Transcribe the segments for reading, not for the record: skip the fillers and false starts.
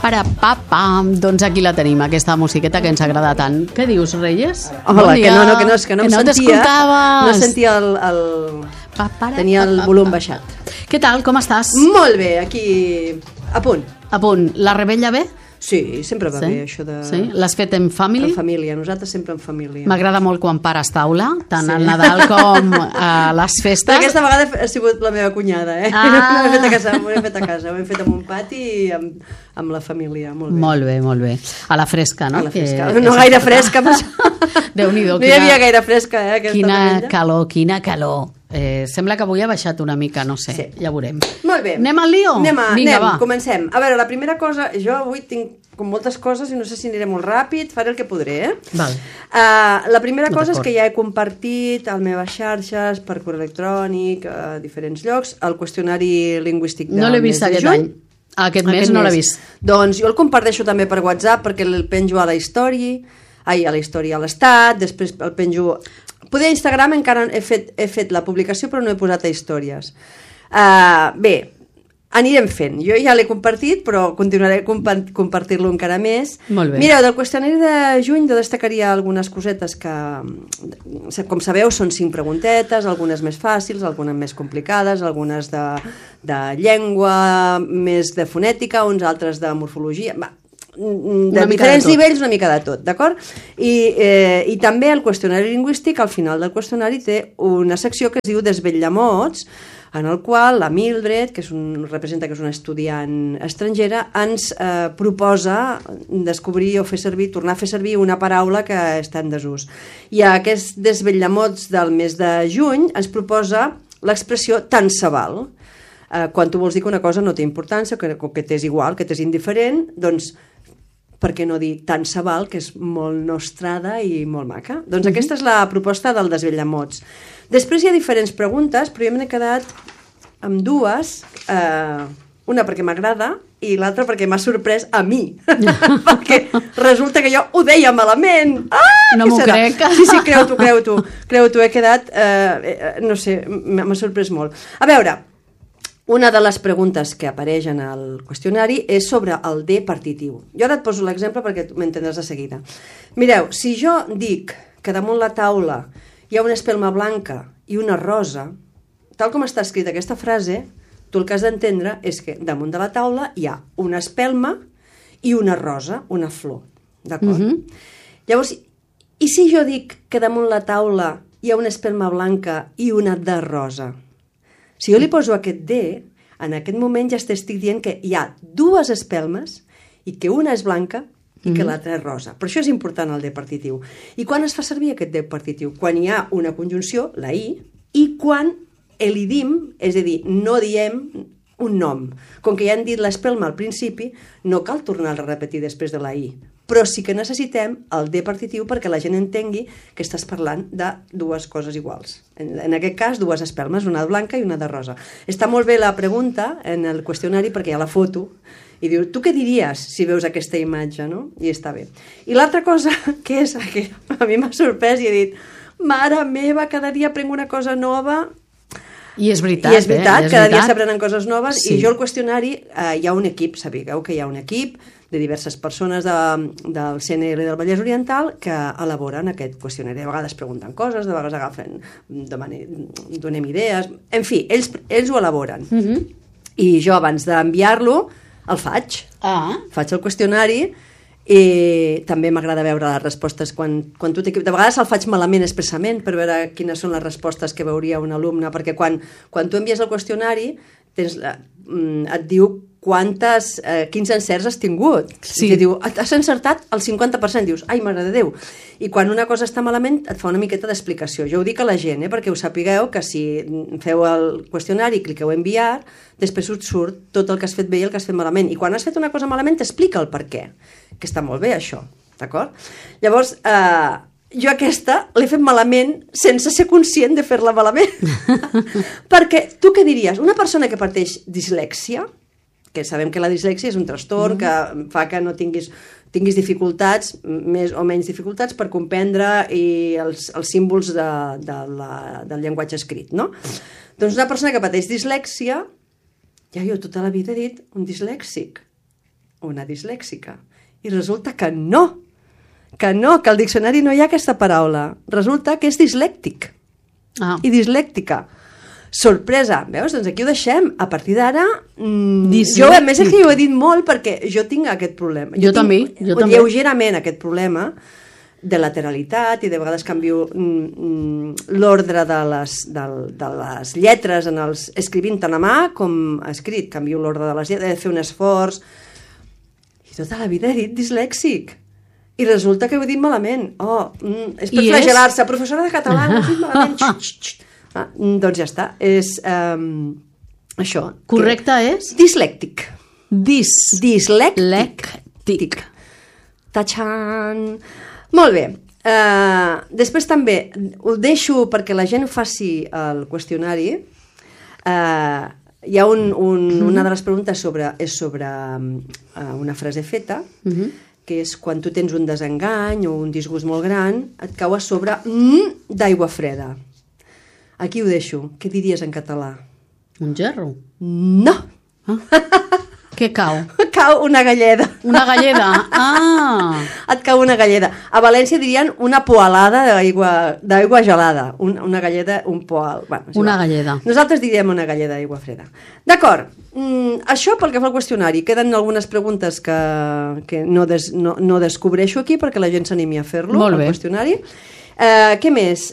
Pa-pa-ra-pa-pam. Doncs aquí la tenim, aquesta musiqueta que ens agrada tant. Què dius, Reyes? Hola, que no em sentia. No sentia tenia el volum baixat. Què tal, com estàs? Molt bé, aquí a punt. A punt. La rebella bé? Sí, sempre va bé això de... Sí? L'has fet en família? En família, nosaltres sempre en família. M'agrada molt quan pares taula, tant al Nadal com a les festes. Però aquesta vegada ha sigut la meva cunyada, eh? No ho he fet a casa, ho hem fet en un pati amb la família, molt bé. Molt bé, molt bé. A la fresca, no? A la fresca, no gaire fresca, però... Déu-n'hi-do. No hi havia gaire fresca, aquesta rebella. Quina calor. Sembla que avui ha baixat una mica, no sé, sí. Ja veurem. Molt bé. Anem al lío? Anem, comencem. A veure, la primera cosa, jo avui tinc com moltes coses i no sé si aniré molt ràpid, faré el que podré, Val. La primera cosa és que ja he compartit a les meves xarxes, per correu electrònic, a diferents llocs, el qüestionari lingüístic de no l'he vist aquest any. Aquest mes no l'he vist. Doncs jo el comparteixo també per WhatsApp perquè el penjo a la història, a l'estat, després el penjo... Poder a Instagram encara he fet la publicació però no he posat a històries. Bé, anirem fent. Jo ja l'he compartit però continuaré compartir-lo encara més. Molt bé. Mireu, del qüestionari de juny jo destacaria algunes cosetes que, com sabeu, són 5 preguntetes, algunes més fàcils, algunes més complicades, algunes de llengua, més de fonètica, uns altres de morfologia... de diferents nivells, una mica de tot, d'acord? I també el qüestionari lingüístic, al final del qüestionari té una secció que es diu Desvetllamots, en el qual la Mildred, que representa que és una estudiant estrangera, ens proposa descobrir o tornar a fer servir una paraula que està en desús. I a aquest Desvetllamots del mes de juny ens proposa l'expressió tant se val. Quan tu vols dir que una cosa no té importància, que t'és igual, que t'és indiferent, doncs per què no dir tant se val, que és molt nostrada i molt maca? Doncs aquesta és la proposta del Desvetllamots. Després hi ha diferents preguntes, però jo me n'he quedat amb dues, una perquè m'agrada i l'altra perquè m'ha sorprès a mi, perquè resulta que jo ho deia malament. No m'ho crec. Sí, creu-t'ho, he quedat, no sé, m'ha sorprès molt. A veure, una de les preguntes que apareix en el qüestionari és sobre el D partitiu. Jo ara et poso l'exemple perquè m'entendràs de seguida. Mireu, si jo dic que damunt la taula hi ha una espelma blanca i una rosa, tal com està escrita aquesta frase, tu el que has d'entendre és que damunt de la taula hi ha una espelma i una rosa, una flor. D'acord? Llavors, i si jo dic que damunt la taula hi ha una espelma blanca i una de rosa? Si jo li poso aquest D, en aquest moment ja estic dient que hi ha dues espelmes i que una és blanca i que l'altra és rosa. Per això és important el D partitiu. I quan es fa servir aquest D partitiu? Quan hi ha una conjunció, la I, i quan elidim, és a dir, no diem un nom. Com que ja hem dit l'espelma al principi, no cal tornar a repetir després de la I. Però sí que necessitem el D partitiu perquè la gent entengui que estàs parlant de dues coses iguals. En aquest cas, dues espelmes, una de blanca i una de rosa. Està molt bé la pregunta en el qüestionari perquè hi ha la foto i diu, tu què diries si veus aquesta imatge, no? I està bé. I l'altra cosa que és que a mi m'ha sorprès i he dit, mare meva, cada dia aprenc una cosa nova. I és veritat, cada dia s'aprenen coses noves. Sí. I jo al qüestionari hi ha un equip, sabeu que hi ha un equip de diverses persones del CNL del Vallès Oriental que elaboren aquest qüestionari. De vegades pregunten coses, de vegades agafen, donem idees... En fi, ells ho elaboren. I jo abans d'enviar-lo el faig. Faig el qüestionari i també m'agrada veure les respostes quan tu t'equipes. De vegades el faig malament expressament per veure quines són les respostes que veuria un alumne, perquè quan tu envies el qüestionari et diu quins encerts has tingut. Sí. I diu, has encertat el 50%, dius, ai, mare de Déu. I quan una cosa està malament et fa una miqueta d'explicació. Jo ho dic a la gent, perquè ho sapigueu, que si feu el qüestionari i cliqueu enviar, després us surt tot el que has fet bé i el que has fet malament. I quan has fet una cosa malament t'explica el per què, que està molt bé això, d'acord? Llavors, jo aquesta l'he fet malament sense ser conscient de fer-la malament. Perquè tu què diries? Una persona que pateix dislèxia, que sabem que la dislèxia és un trastorn que fa que no tinguis dificultats, més o menys dificultats per comprendre els símbols del llenguatge escrit, no? Doncs una persona que pateix dislèxia, ja jo tota la vida he dit un dislèxic. una dislèxica. I resulta que no, que al diccionari no hi ha aquesta paraula. Resulta que és dislèctic i dislèctica. Sorpresa, veus? Doncs aquí ho deixem. A partir d'ara, jo a més és que ho he dit molt perquè jo tinc aquest problema. Jo també. Lleugerament aquest problema de lateralitat i de vegades canvio l'ordre de les lletres escrivint tant a mà com escrit. Canvio l'ordre de les lletres, he de fer un esforç. I tota la vida he dit dislèxic. I resulta que ho he dit malament. És per flagelar-se. Professora de català, ho he dit malament. Doncs ja està. És això. Correcte és? Dislèctic. Dislèctic. Tachan! Molt bé. Després també ho deixo perquè la gent ho faci el qüestionari. Hi ha una de les preguntes és sobre una frase feta, que és quan tu tens un desengany o un disgust molt gran, et cau a sobre d'aigua freda. Aquí ho deixo. Què diries en català? Un gerro? No! Què cau? Cau una galleda. Una galleda? Et cau una galleda. A València dirien una poalada d'aigua gelada. Una galleda, un poal. Una galleda. Nosaltres diríem una galleda d'aigua freda. D'acord. Això pel que fa al qüestionari. Queden algunes preguntes que no descobreixo aquí perquè la gent s'animi a fer-lo, al qüestionari. Què més?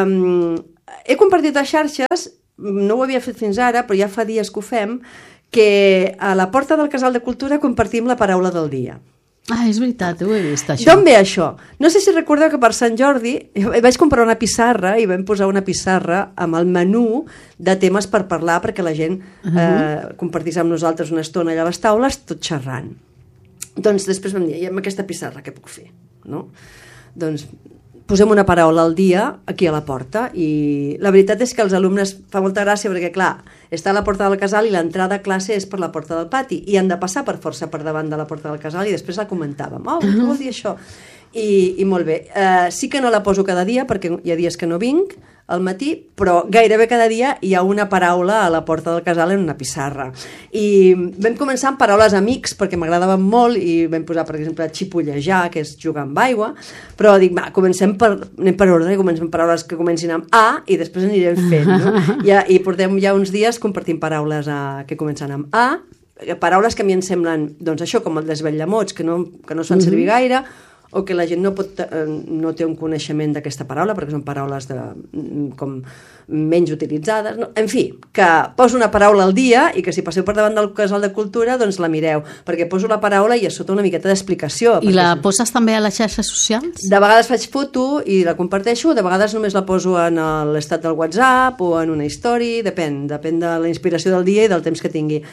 He compartit a xarxes, no ho havia fet fins ara, però ja fa dies que ho fem, que a la porta del Casal de Cultura compartim la paraula del dia. És veritat, ho he vist, això. D'on ve això? No sé si recordeu que per Sant Jordi vaig comprar una pissarra i vam posar una pissarra amb el menú de temes per parlar perquè la gent compartís amb nosaltres una estona allà a les taules tot xerrant. Doncs després vam dir, i amb aquesta pissarra què puc fer? Doncs posem una paraula al dia aquí a la porta i la veritat és que als alumnes fa molta gràcia perquè, clar, està a la porta del casal i l'entrada a classe és per la porta del pati i han de passar per força per davant de la porta del casal i després la comentàvem. Què vol dir això? I molt bé. Sí que no la poso cada dia perquè hi ha dies que no vinc al matí, però gairebé cada dia hi ha una paraula a la porta del casal en una pissarra. I vam començar amb paraules amics perquè m'agradaven molt i vam posar, per exemple, xipollejar, que és jugar amb aigua, però dic, anem per ordre i comencem paraules que comencin amb A i després anirem fent, no? I portem ja uns dies compartint paraules que comencen amb A, paraules que a mi em semblen, doncs això, com el desvetllamots, que no es fan servir gaire, o que la gent no té un coneixement d'aquesta paraula, perquè són paraules com menys utilitzades. No? En fi, que poso una paraula al dia i que si passeu per davant del Casal de Cultura, doncs la mireu, perquè poso la paraula i a sota una miqueta d'explicació. I la poses també a les xarxes socials? De vegades faig foto i la comparteixo, de vegades només la poso en l'estat del WhatsApp o en una història, depèn de la inspiració del dia i del temps que tingui.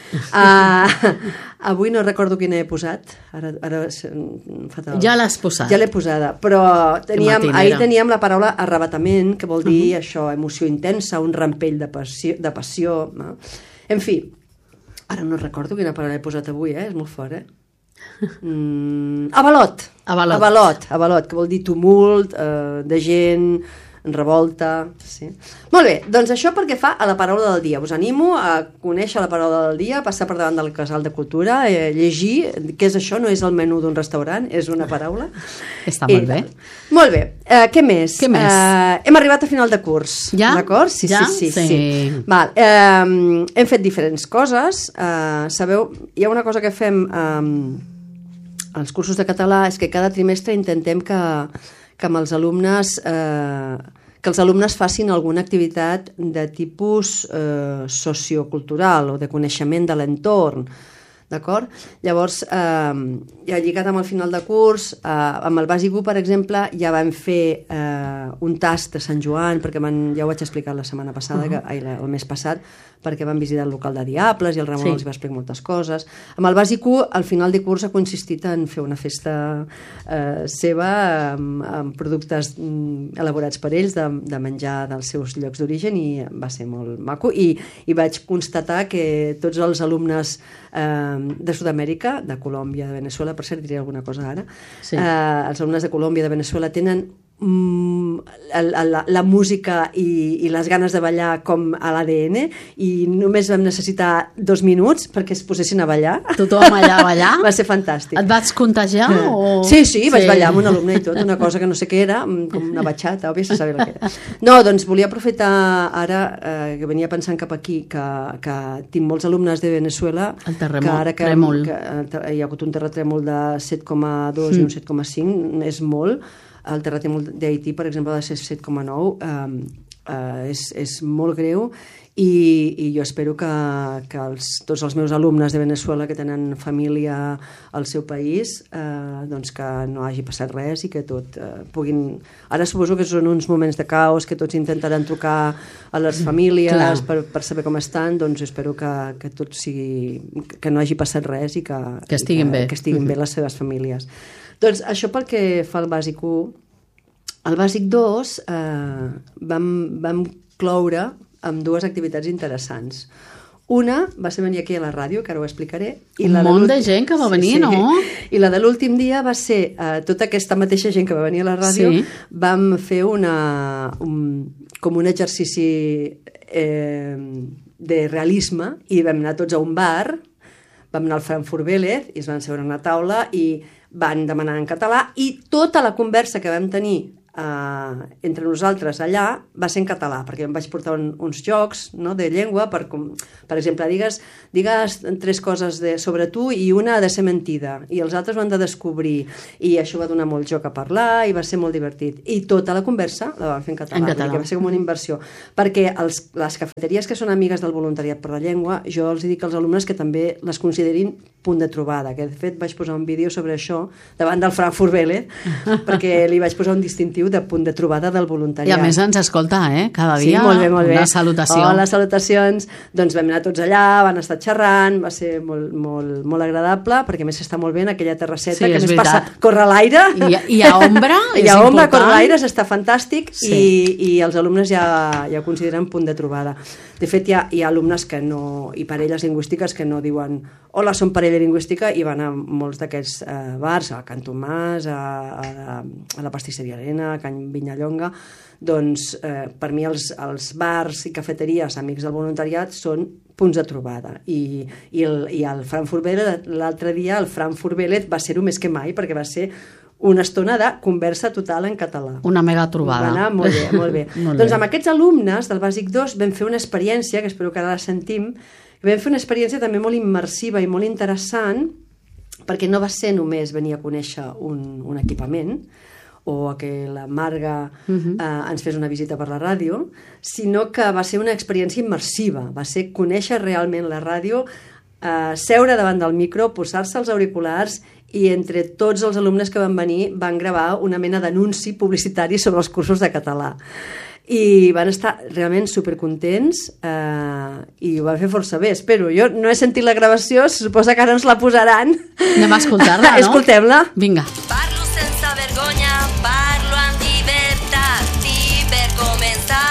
Avui no recordo quina he posat, ara fatal. Ja l'has posat. Ja l'he posada, però ahir teníem la paraula arrabatament, que vol dir això, emoció intensa, un rampell de passió. No? En fi, ara no recordo quina paraula he posat avui, és molt fort, Avalot, que vol dir tumult, de gent, revolta, sí. Molt bé, doncs això perquè fa a la paraula del dia. Us animo a conèixer la paraula del dia, a passar per davant del Casal de Cultura, llegir què és això, no és el menú d'un restaurant, és una paraula. Està molt bé. Molt bé, què més? Hem arribat a final de curs, ja? D'acord? Sí. Val, hem fet diferents coses. Sabeu, hi ha una cosa que fem als cursos de català, és que cada trimestre intentem que els alumnes facin alguna activitat de tipus sociocultural o de coneixement de l'entorn, d'acord? Llavors, ja lligat amb el final de curs, amb el bàsic 1, per exemple, ja vam fer un tast de Sant Joan, perquè ja ho vaig explicar la setmana passada, el mes passat, perquè van visitar el local de Diables i el Ramon els va explicar moltes coses. Amb el bàsic 1, al final de curs ha consistit en fer una festa seva amb productes elaborats per ells, de menjar dels seus llocs d'origen, i va ser molt maco. I vaig constatar que tots els alumnes de Sud-amèrica, de Colòmbia, de Veneçuela, per cert, diré alguna cosa ara, els alumnes de Colòmbia, de Veneçuela, tenen la música i les ganes de ballar com a l'ADN, i només vam necessitar 2 minuts perquè es posessin a ballar. Tothom allà a ballar? Va ser fantàstic. Et vas contagiar? O... Sí, vaig ballar amb un alumne i tot, una cosa que no sé què era, com una bachata, o bé se sabia el que era. No, doncs volia aprofitar ara, que venia pensant cap aquí, que tinc molts alumnes de Venezuela, el terratrèmol. Que hi ha hagut un terratrèmol de 7,2 i un 7,5, és molt. El terratrèmol d'Haití, per exemple, de ser 7,9, és molt greu, i jo espero que tots els meus alumnes de Venezuela que tenen família al seu país, doncs que no hagi passat res i que tot puguin... Ara suposo que són uns moments de caos, que tots intentaran trucar a les famílies per saber com estan, doncs espero que tot sigui... que no hagi passat res i que estiguin bé. Que estiguin bé les seves famílies. Doncs això pel que fa al bàsic 1. Al bàsic 2 vam cloure amb 2 activitats interessants. Una va ser venir aquí a la ràdio, que ara ho explicaré. Un munt de gent que va venir, no? I la de l'últim dia va ser tota aquesta mateixa gent que va venir a la ràdio, vam fer com un exercici de realisme, i vam anar tots a un bar, vam anar al Frankfurt Vélez i es van seure a una taula i van demanar en català, i tota la conversa que vam tenir entre nosaltres allà va ser en català, perquè em vaig portar uns jocs, no, de llengua, per exemple, digues 3 coses sobre tu i una ha de ser mentida, i els altres ho han de descobrir, i això va donar molt joc a parlar i va ser molt divertit, i tota la conversa la vam fer en català. Perquè va ser com una inversió, perquè les cafeteries que són amigues del voluntariat per la llengua, jo els dic als alumnes que també les considerin punt de trobada, que de fet vaig posar un vídeo sobre això davant del Frankfurt Vélez, perquè li vaig posar un distintiu de punt de trobada del voluntariat. I a més ens escolta, cada dia, sí, molt bé. Una salutació. Hola, salutacions. Doncs vam anar tots allà, van estar xerrant, va ser molt, molt, molt agradable, perquè a més està molt bé en aquella terrasseta, que més passa, corre l'aire. I a ombra, és important. I a ombra, corre l'aire, està fantàstic, i els alumnes ja ho consideren punt de trobada. De fet, hi ha alumnes que no, i parelles lingüístiques que no diuen hola, som parella lingüística, i van a molts d'aquests bars, a Can Tomàs, a la Pastisseria Arena, a Can Vinyallonga. Doncs per mi els bars i cafeteries amics del voluntariat són punts de trobada, i el Frankfurt Vélez, l'altre dia el Frankfurt Vélez va ser-ho més que mai, perquè va ser una estona de conversa total en català. Una mega trobada. Va anar molt bé, molt bé. Doncs amb aquests alumnes del Bàsic 2 vam fer una experiència, que espero que ara la sentim, vam fer una experiència també molt immersiva i molt interessant, perquè no va ser només venir a conèixer un equipament, o que la Marga ens fes una visita per la ràdio, sinó que va ser una experiència immersiva, va ser conèixer realment la ràdio, seure davant del micro, posar-se els auriculars, i entre tots els alumnes que van venir van gravar una mena d'anunci publicitari sobre els cursos de català. I van estar realment supercontents, i ho van fer força bé, espero. Jo no he sentit la gravació, se suposa que ara ens la posaran. Anem a escoltar-la, no? Escoltem-la. Vinga. Parlo sense vergonya, parlo amb llibertat, i per començar